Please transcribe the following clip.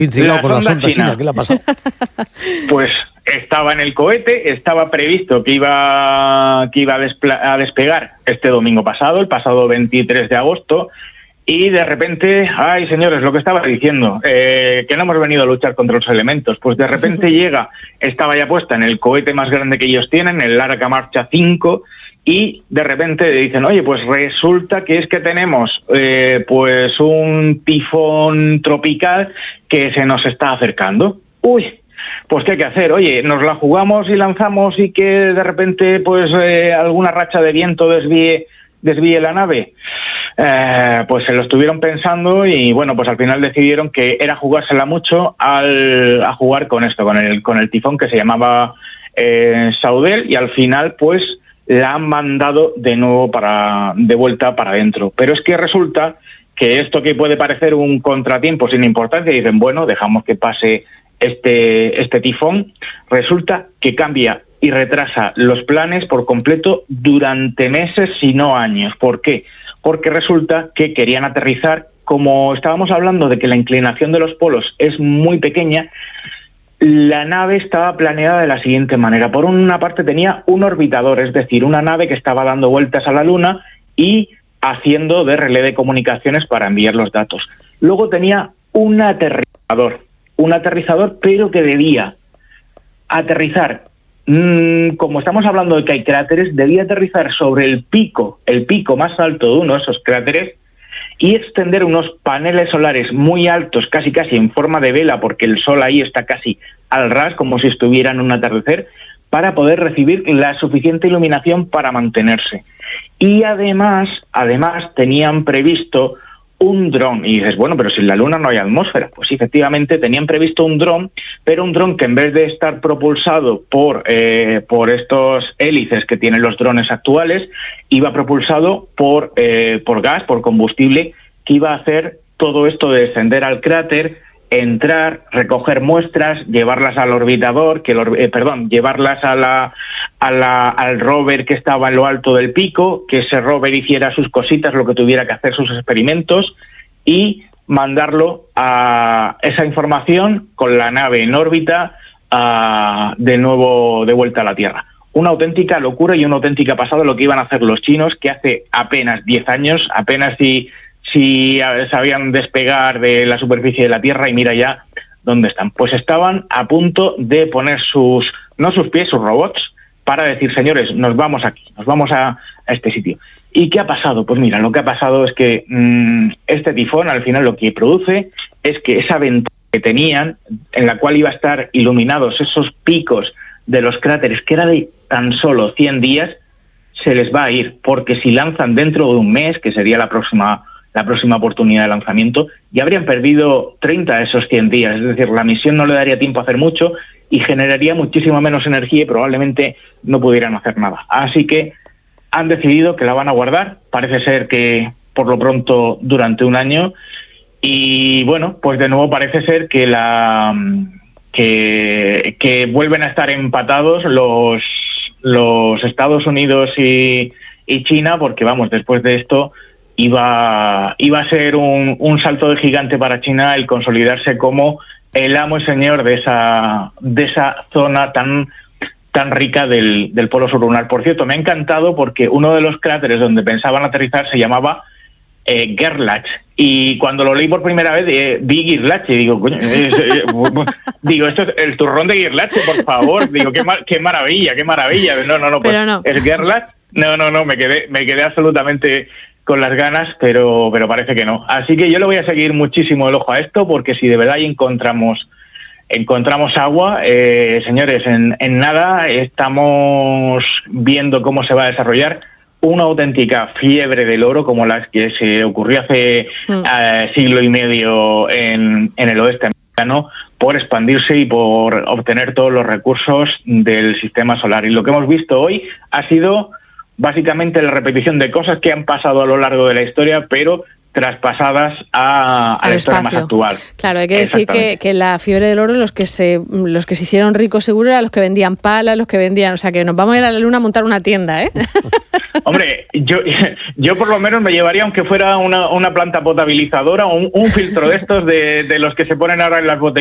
Intrigado con la sonda china, ¿qué le ha pasado? Pues estaba en el cohete, estaba previsto que iba a despegar este domingo pasado, el pasado 23 de agosto, y de repente, ay señores, lo que estaba diciendo, que no hemos venido a luchar contra los elementos, pues de repente estaba ya puesta en el cohete más grande que ellos tienen, el Arca Marcha 5, y de repente dicen, oye, pues resulta que es que tenemos pues un tifón tropical que se nos está acercando. Uy, pues ¿qué hay que hacer? Oye, nos la jugamos y lanzamos y que de repente pues alguna racha de viento desvíe la nave. Pues se lo estuvieron pensando y bueno, pues al final decidieron que era jugársela mucho a jugar con esto, con el tifón que se llamaba Saudel, y al final pues la han mandado de nuevo de vuelta para adentro. Pero es que resulta que esto que puede parecer un contratiempo sin importancia, dicen, bueno, dejamos que pase este tifón, resulta que cambia y retrasa los planes por completo durante meses, si no años. ¿Por qué? Porque resulta que querían aterrizar, como estábamos hablando de que la inclinación de los polos es muy pequeña, la nave estaba planeada de la siguiente manera. Por una parte tenía un orbitador, es decir, una nave que estaba dando vueltas a la Luna y haciendo de relé de comunicaciones para enviar los datos. Luego tenía un aterrizador, pero que debía aterrizar, como estamos hablando de que hay cráteres, debía aterrizar sobre el pico más alto de uno de esos cráteres y extender unos paneles solares muy altos, casi en forma de vela, porque el sol ahí está casi al ras, como si estuviera en un atardecer, para poder recibir la suficiente iluminación para mantenerse. Y además tenían previsto un dron. Y dices, bueno, pero si en la Luna no hay atmósfera. Pues sí, efectivamente tenían previsto un dron, pero un dron que en vez de estar propulsado por estos hélices que tienen los drones actuales, iba propulsado por gas, por combustible, que iba a hacer todo esto de descender al cráter, entrar, recoger muestras, llevarlas al orbitador, llevarlas al rover que estaba en lo alto del pico, que ese rover hiciera sus cositas, lo que tuviera que hacer, sus experimentos, y mandarlo a esa información con la nave en órbita de nuevo de vuelta a la Tierra. Una auténtica locura y una auténtica pasada lo que iban a hacer los chinos, que hace apenas 10 años, apenas si sabían despegar de la superficie de la Tierra, y mira ya dónde están. Pues estaban a punto de poner sus robots, para decir, señores, nos vamos aquí, nos vamos a este sitio. ¿Y qué ha pasado? Pues mira, lo que ha pasado es que este tifón al final lo que produce es que esa ventana que tenían, en la cual iba a estar iluminados esos picos de los cráteres, que era de tan solo 100 días, se les va a ir, porque si lanzan dentro de un mes, que sería la próxima oportunidad de lanzamiento, ya habrían perdido 30 de esos 100 días. Es decir, la misión no le daría tiempo a hacer mucho y generaría muchísima menos energía y probablemente no pudieran hacer nada. Así que han decidido que la van a guardar, parece ser que por lo pronto durante un año, y bueno, pues de nuevo parece ser que que vuelven a estar empatados los Estados Unidos y China, porque vamos, después de esto iba a ser un salto de gigante para China el consolidarse como el amo y señor de esa zona tan rica del polo sur lunar. Por cierto, me ha encantado porque uno de los cráteres donde pensaban aterrizar se llamaba Gerlach, y cuando lo leí por primera vez vi Girlache y digo, coño, digo, esto es el turrón de Girlache, por favor, digo, qué maravilla, no, pues no. Es Gerlach, no, me quedé absolutamente con las ganas, pero parece que no. Así que yo le voy a seguir muchísimo el ojo a esto, porque si de verdad encontramos agua, señores, en nada estamos viendo cómo se va a desarrollar una auténtica fiebre del oro, como la que se ocurrió hace siglo y medio en el oeste americano, por expandirse y por obtener todos los recursos del sistema solar. Y lo que hemos visto hoy ha sido básicamente la repetición de cosas que han pasado a lo largo de la historia, pero traspasadas a la historia más actual. Claro, hay que decir que la fiebre del oro, los que se hicieron ricos seguro eran los que vendían palas, los que vendían... O sea, que nos vamos a ir a la luna a montar una tienda, ¿eh? Hombre, yo por lo menos me llevaría, aunque fuera una planta potabilizadora, un filtro de estos de los que se ponen ahora en las botellas